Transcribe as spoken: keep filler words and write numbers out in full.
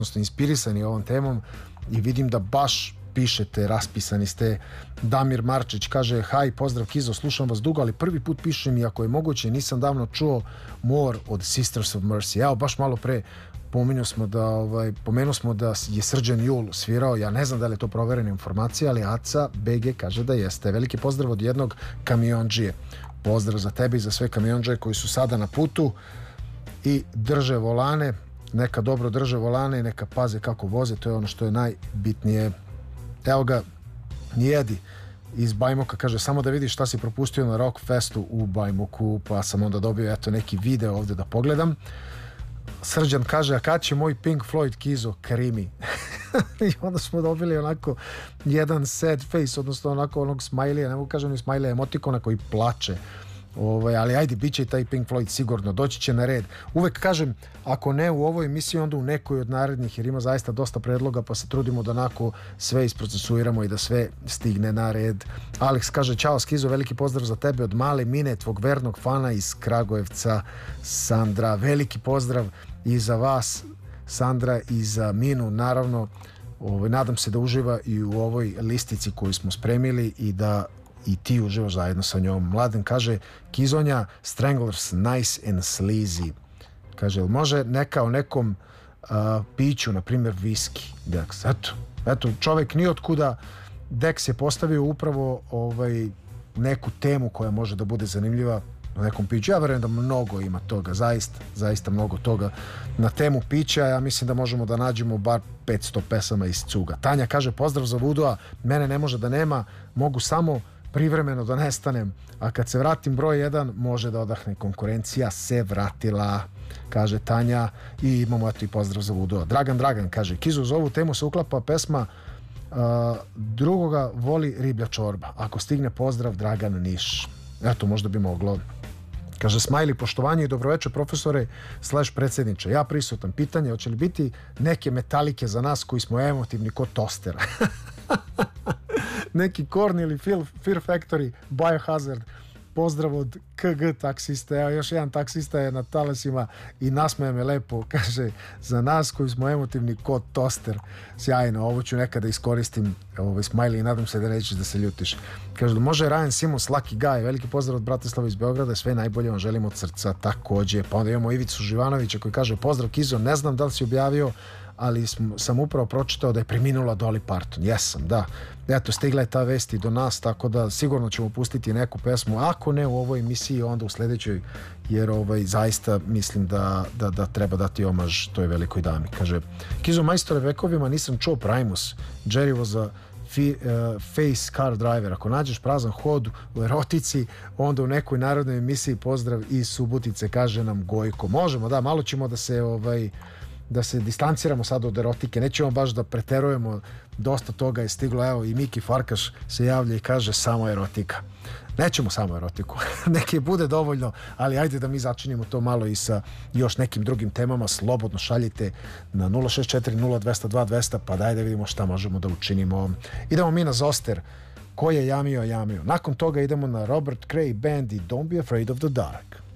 odnosno inspirisani ovom temom i vidim da baš pišete, raspisani ste. Damir Marčić kaže: haj, pozdrav Kizo, slušam vas dugo, ali prvi put pišem i ako je moguće, nisam davno čuo More od Sisters of Mercy. Evo, baš malo pre pomenuo smo da, ovaj, pomenuo smo da je Srđan Jul svirao, ja ne znam da li je to proverena informacija, ali Aca B G kaže da jeste. Veliki pozdrav od jednog kamiondžije. Pozdrav za tebe i za sve kamiondžije koji su sada na putu i drže volane, neka dobro drže volane i neka paze kako voze, to je ono što je najbitnije. Evo ga Njedi iz Bajmoka, kaže: samo da vidiš šta si propustio na Rock Festu u Bajmoku, pa sam onda dobio eto neki video ovde da pogledam. Srđan kaže: a kad će moj Pink Floyd Kizo krimi? I onda smo dobili onako jedan sad face, odnosno onako onog smajlija, ne mogu kažem ni smajlija, emotikona koji plače. Ovaj, ali ajde, bit će i taj Pink Floyd sigurno, doći će na red. Uvek kažem, ako ne u ovoj emisiji, onda u nekoj od narednih, jer ima zaista dosta predloga, pa se trudimo da onako sve isprocesuiramo i da sve stigne na red. Alex kaže: ćao Skizo, veliki pozdrav za tebe od male Mine, tvog vernog fana iz Kragujevca. Sandra, veliki pozdrav i za vas, Sandra, i za Minu, naravno. Ovaj, nadam se da uživa i u ovoj listici koju smo spremili i da i ti uživaš zajedno sa njom. Mladen kaže: Kizonja, Stranglers, nice and sleazy. Kaže: može neka o nekom uh, piću, na primjer viski. Dex, eto, eto, čovjek ni otkuda. Dex je postavio upravo ovaj, neku temu koja može da bude zanimljiva na nekom piću. Ja verujem da mnogo ima toga, zaista, zaista mnogo toga na temu pića. Ja mislim da možemo da nađemo bar petsto pesama iz cuga. Tanja kaže: pozdrav za Vudoa, mene ne može da nema, mogu samo privremeno da nestanem, a kad se vratim broj jedan može da odahne. Konkurencija se vratila, kaže Tanja. I imamo eto i pozdrav za Vudoa. Dragan Dragan kaže: Kizu, za ovu temu se uklapa pesma uh, drugoga voli riblja čorba. Ako stigne pozdrav, Dragan Niš. Eto, možda bi moglo. Kaže Smajli: poštovanje i dobroveče profesore slash predsjedniče, ja prisutan. Pitanje: hoće li biti neke metalike za nas koji smo emotivni kod tostera? Neki Korn ili Fear Factory, Biohazard. Pozdrav od K G taksista. Evo, još jedan taksista je na talasima i nasmeje me lepo. Kaže: za nas koji smo emotivni kod toster. Sjajno, ovo ću nekada iskoristim, ovaj Smiley, i nadam se da nećeš da se ljutiš. Kaže: može Ryan Simons, Lucky Guy. Veliki pozdrav od Bratislava iz Beograda, sve najbolje vam želim od srca. Takođe, pa onda imamo Ivicu Živanovića koji kaže: pozdrav Kizo, ne znam da li si objavio, ali sam upravo pročitao da je preminula Dolly Parton. Jesam, da. Eto, stigla je ta vesti do nas, tako da sigurno ćemo pustiti neku pesmu, ako ne u ovoj emisiji, onda u sledećoj, jer ovaj, zaista mislim da, da, da treba dati omaž toj velikoj dami. Kaže: Kizo, majstore vekovima nisam čuo Primus. Jerry was a fi, uh, face car driver. Ako nađeš prazan hod u erotici, onda u nekoj narodnoj emisiji pozdrav iz Subotice, kaže nam Gojko. Možemo, da, malo ćemo da se ovaj da se distanciramo sad od erotike, nećemo baš da preterujemo, dosta toga je stiglo. Evo i Miki Farkaš se javlja i kaže: samo erotika. Nećemo samo erotiku, neke bude dovoljno, ali ajde da mi začinimo to malo i sa još nekim drugim temama. Slobodno šaljite na nula šest četiri nula dva nula dva dva nula nula, pa daj da vidimo šta možemo da učinimo. Idemo mi na Zoster, ko je jamio, jamio. Nakon toga idemo na Robert Cray Band i Don't Be Afraid of the Dark.